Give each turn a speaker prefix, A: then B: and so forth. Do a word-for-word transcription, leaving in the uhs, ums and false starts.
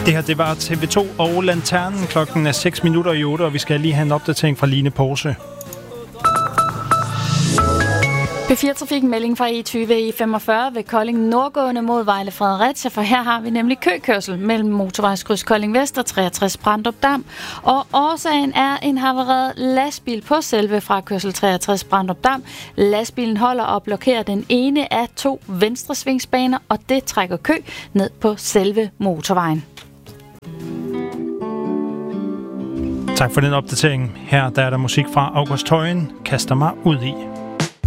A: Det her, det var T V to og Lanternen. Klokken er seks minutter i otte, og vi skal lige have en opdatering fra Line Porse.
B: B fire Trafikken melding fra E tyve E femogfyrre ved Kolding nordgående mod Vejle Fredericia, for her har vi nemlig køkørsel mellem motorvejskryds Kolding Vest og treogtres Brandrup Dam. Og årsagen er en havareret lastbil på selve frakørsel treogtres Brandrup Dam. Lastbilen holder og blokerer den ene af to venstre svingsbaner, og det trækker kø ned på selve motorvejen.
A: Tak for den opdatering. Her der er der musik fra August Højen, Kaster mig ud i.